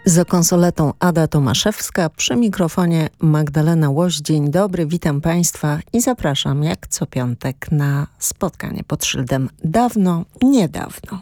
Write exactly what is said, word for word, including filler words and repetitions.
Za konsoletą Ada Tomaszewska, przy mikrofonie Magdalena Łoś. Dzień dobry, witam Państwa i zapraszam jak co piątek na spotkanie pod szyldem Dawno, niedawno.